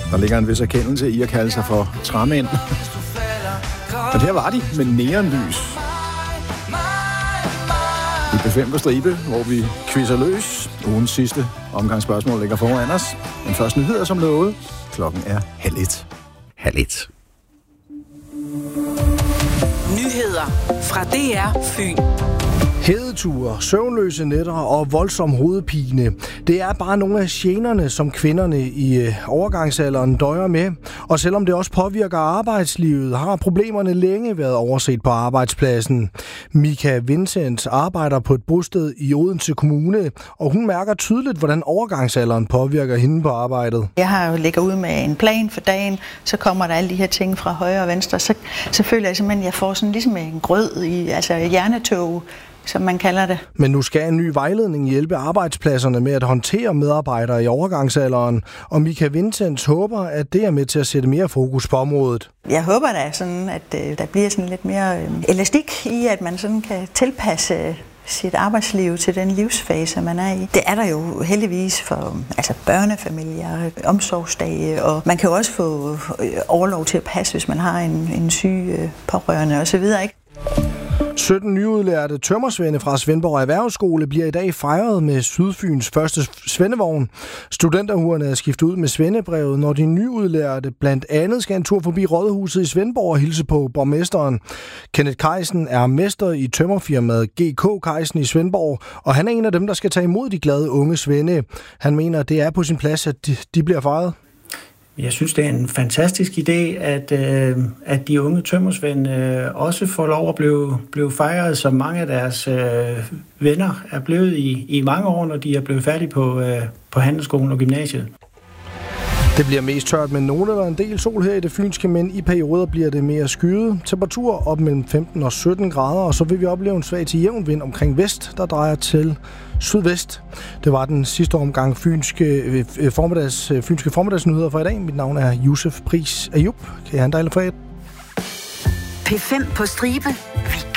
Der ligger en vis erkendelse i at kalde sig for træmænd. Og der var de med neonlys. I B5 på stribe, hvor vi quizzer løs. Ugens sidste omgangsspørgsmål ligger foran os. Den første nyheder som lovet. Klokken er 12:30. 12:30. Nyheder fra DR Fyn. Hedeture, søvnløse nætter og voldsom hovedpine. Det er bare nogle af generne, som kvinderne i overgangsalderen døjer med. Og selvom det også påvirker arbejdslivet, har problemerne længe været overset på arbejdspladsen. Mika Vincent arbejder på et bosted i Odense Kommune, og hun mærker tydeligt, hvordan overgangsalderen påvirker hende på arbejdet. Jeg ligger ud med en plan for dagen, så kommer der alle de her ting fra højre og venstre. Så føler jeg simpelthen, at jeg får sådan ligesom en grød i, altså hjernetog, som man kalder det. Men nu skal en ny vejledning hjælpe arbejdspladserne med at håndtere medarbejdere i overgangsalderen, og Mika Vincent håber, at det er med til at sætte mere fokus på området. Jeg håber da sådan, at der bliver sådan lidt mere elastik i, at man sådan kan tilpasse sit arbejdsliv til den livsfase, man er i. Det er der jo heldigvis for børnefamilier, omsorgsdage, og man kan jo også få overlov til at passe, hvis man har en syg pårørende osv., ikke? 17 nyudlærte tømrersvende fra Svendborg Erhvervsskole bliver i dag fejret med Sydfyns første svendevogn. Studenterhurene er skiftet ud med svendebrevet, når de nyudlærte blandt andet skal en tur forbi Rådhuset i Svendborg og hilse på borgmesteren. Kenneth Kajsen er mester i tømmerfirmaet GK Kajsen i Svendborg, og han er en af dem, der skal tage imod de glade unge svende. Han mener, at det er på sin plads, at de bliver fejret. Jeg synes, det er en fantastisk idé, at de unge tømmersvende også får lov at blive fejret, som mange af deres venner er blevet i mange år, når de er blevet færdige på handelsskolen og gymnasiet. Det bliver mest tørt med nogen eller en del sol her i det fynske, men i perioder bliver det mere skyet. Temperatur op mellem 15 og 17 grader, og så vil vi opleve en svag til jævn vind omkring vest, der drejer til sydvest. Det var den sidste omgang fynske formiddagsnyheder for i dag. Mit navn er Josef Pris Ayub. Kan jeg have en dejlig fredag? P5 på stribe. Vi